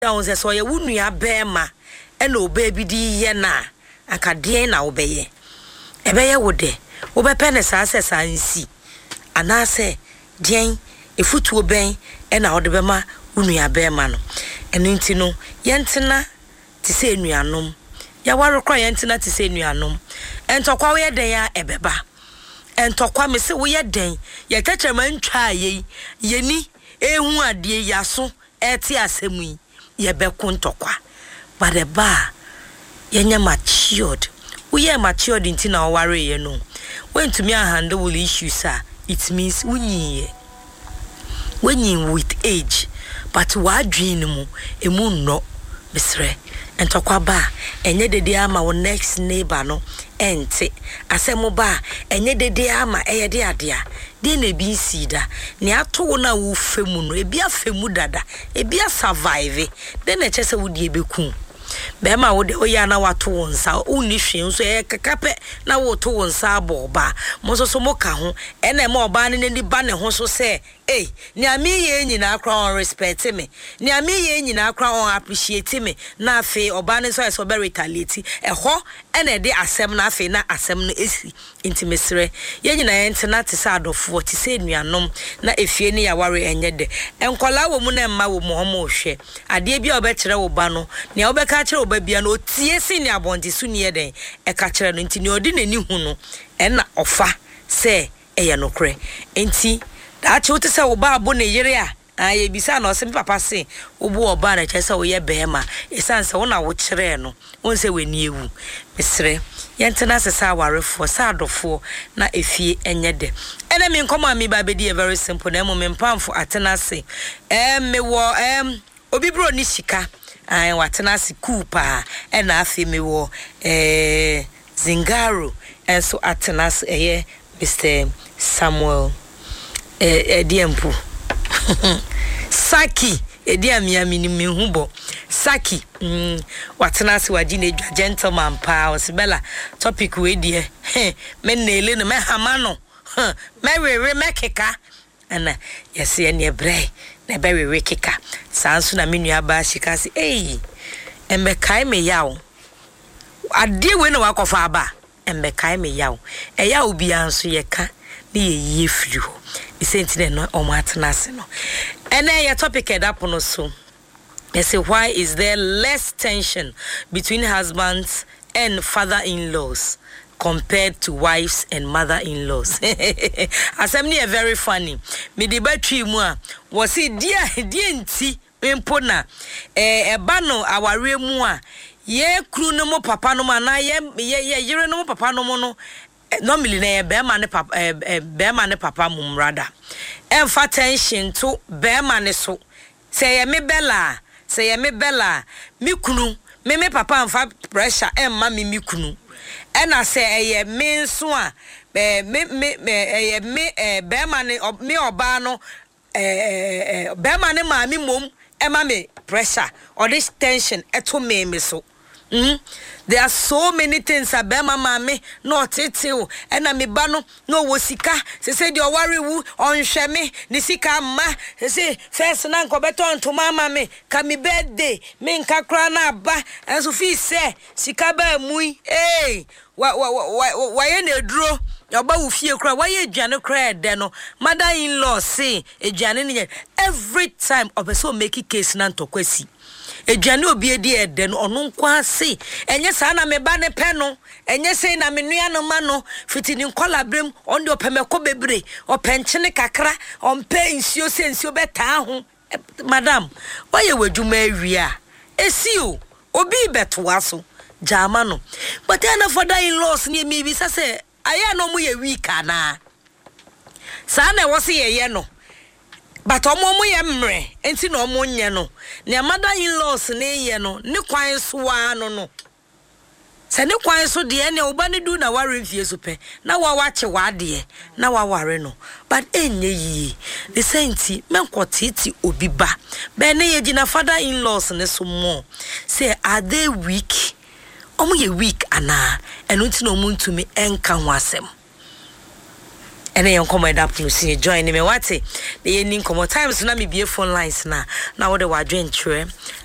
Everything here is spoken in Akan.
down says so ye wouldn't ya bear ma and no baby di na aka deɛ na obeye ebeye wode obepe ne saa sɛ saa nsi ana sɛ deɛn efutuo bɛn ɛna wode bɛma unua bɛma no ɛno nti no yɛntena te sɛ nuanom ya warekɔ yɛntena te sɛ nuanom ɛntɔkwa wo yɛ den ya ɛbɛba ɛntɔkwa me se wo yɛ den yɛ tɛkyɛma ntwa yɛ yɛni ehu adie yaso ɛte asɛmu yi yɛ bɛko ntɔkwa but the bar yɛnya matured wo yɛ matured nti na wo ware yɛ no when to me handle issues it means when you with age but what dream mu emu no besre entokwa ba enye dede ama wo next neighbor no ente asemo ba enye dede ama eyede adea de na bi sida ne ato wo na wo femu no ebi afemu dada ebi survive de na chese wo die beku bema wo de oya na wato wonsa onni hwe nso e kakape na wo to wonsa aboba mo so mo ka ho ena ma oba ne ni ba ne ho so se ni ami ye nyina akra on respect me ni ami ye nyina akra on appreciate me na afi oba ne so be retaliate ho ena de asem na afi na asem no esi intimesere ye nyina ye ntena te sa adofo te se nuanom na efie ne ya ware enye de enkola wo mu na emma wo mo ho hwe ade bia obekere wo ba no ne obeka kire wo ba bia no tie si ne abonte su ne ye den e ka kire no nti ne odi nani hu no ena ofa se eye no kre enti dachi wote se oba abo ne yire a aye bisa na ose papa se obo oba na che se wo ye behema esan se wo na wo kire no won se weni ewu mesre yentena se sa warefo sa adofo na efie enye de ene me nkoma mi ba bedi very simple na mo me mpamfo atena se me wo obi bro ni sika watena se kupa ena afi me wo Zingaro enso atena se Mr. Samuel Ediempu Saki Ediamia mini hubo Saki watena se waji na edwa gentleman pa osibela topic we die me nele no me hamano me wewe me keka ana yesi ne bre na be wewe keka sanso na menu aba shika se embe kai me yawo ade we na wakofa aba embe kai me yawo eya obi anso yeka na ye firi ho isentine no omatenase no ene your topic edapo no so they say why is there less tension between husbands and father-in-laws compared to wives and mother-in-laws? Asemni are very funny. Me di batwi mu a wo se dia nti mpo na bano aware mu a ye kru no mo papa no ma na ye yire no mo papa no mo no normally na be ma ne papa mum rather emfa tension to be ma ne so say ye me bella me kunu me papa emfa pressure emma me kunu ena say ye me so a be ma ne me oba no be ma ne ma me mom emma me pressure or this tension eto me so. There are so many things about mama no tete and na me ba no wo sika se say the worry wu onhwe me ni sika ma se say first na nko beto to mama me ka me birthday me nka kra na ba enso fi say sika ba mui wa ye na eduro oba wo fie kra wa ye aduane kra de no mother-in-law say aduane ni every time obeso make case na ntokwasi Ejane obi edi ede no ono nkwa ase enye sa na me ba ne pe no enye sei na me nua no ma no fitini nkola brem on de opemeko bebre openchene kakra ompe nsio se nsio beta ho madam why you wadwuma awia esio obi beto aso jama no but na father-in-laws ni me bi say aya no mu ye week ana sa na wo se ye no but omo ye mre enti na omo nye no ne mother-in-laws ne ye no ne kwan so no se ne kwan so de ne oba ne du na ware fie so pe na wa wache wa de na wa ware no but enye yi the senti menkotiti obi ba be ne ye gina father-in-laws ne so mo say are they weak omo ye weak ana eno nti na omo ntumi enka ho asem ene yon come up no see join me wate the ending come times na me be phone lines na wo de wadwen tire